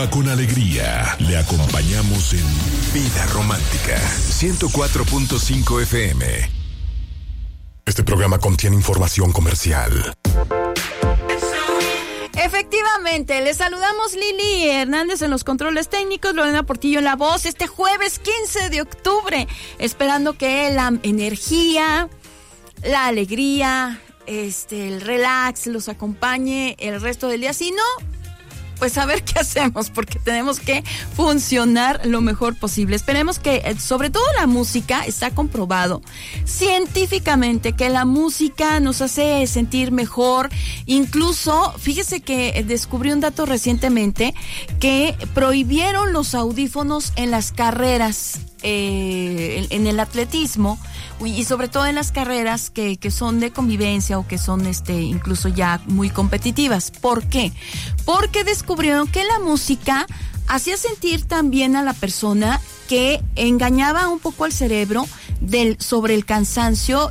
viva con alegría. Le acompañamos en Vida Romántica, 104.5 FM. Este programa contiene información comercial. Efectivamente, les saludamos Lili Hernández en los controles técnicos, Lorena Portillo en la voz, este jueves 15 de octubre, esperando que la energía, la alegría, el relax los acompañe el resto del día. Si no, pues a ver qué hacemos, porque tenemos que funcionar lo mejor posible. Esperemos que, sobre todo la música, está comprobado científicamente que la música nos hace sentir mejor. Incluso, fíjese que descubrí un dato recientemente, que prohibieron los audífonos en las carreras, en el atletismo, y sobre todo en las carreras que son de convivencia o que son incluso ya muy competitivas. ¿Por qué? Porque descubrieron que la música hacía sentir también a la persona, que engañaba un poco al cerebro sobre el cansancio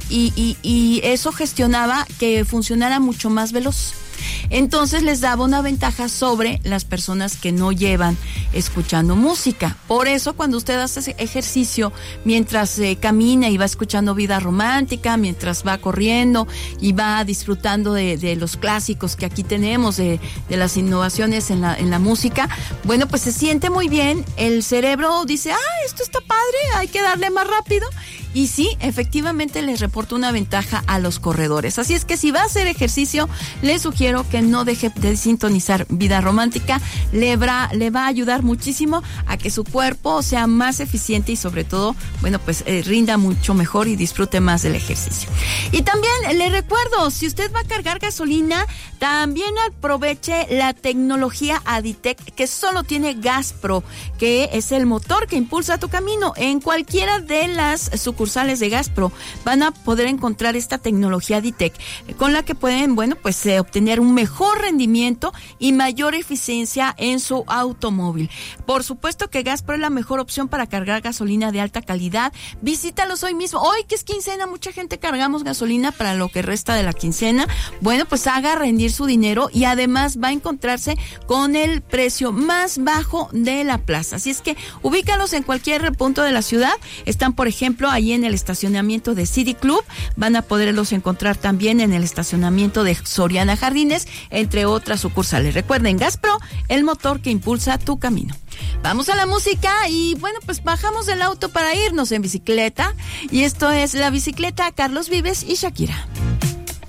y eso gestionaba que funcionara mucho más veloz. Entonces les daba una ventaja sobre las personas que no llevan escuchando música. Por eso cuando usted hace ejercicio mientras camina y va escuchando Vida Romántica, mientras va corriendo y va disfrutando de los clásicos que aquí tenemos, de las innovaciones en la música, bueno, pues se siente muy bien. El cerebro dice, esto está padre, hay que darle más rápido. Y sí, efectivamente les reporta una ventaja a los corredores. Así es que si va a hacer ejercicio, les sugiero que no deje de sintonizar Vida Romántica. Le va a ayudar muchísimo a que su cuerpo sea más eficiente y sobre todo, bueno, pues rinda mucho mejor y disfrute más del ejercicio. Y también le recuerdo, si usted va a cargar gasolina, también aproveche la tecnología Aditec, que solo tiene Gaspro, que es el motor que impulsa tu camino. En cualquiera de las sucursales de Gaspro van a poder encontrar esta tecnología Aditec, con la que pueden, bueno, pues obtener un mejor rendimiento y mayor eficiencia en su automóvil. Por supuesto que Gaspro es la mejor opción para cargar gasolina de alta calidad. Visítalos hoy mismo. Hoy que es quincena, mucha gente cargamos gasolina para lo que resta de la quincena. Bueno, pues haga rendir su dinero y además va a encontrarse con el precio más bajo de la plaza. Así es que ubícalos en cualquier punto de la ciudad. Están, por ejemplo, ahí en el estacionamiento de City Club. Van a poderlos encontrar también en el estacionamiento de Soriana Jardines, entre otras sucursales. Recuerden, Gaspro, el motor que impulsa tu camino. Vamos a la música y bueno, pues bajamos del auto para irnos en bicicleta. Y esto es La Bicicleta, Carlos Vives y Shakira.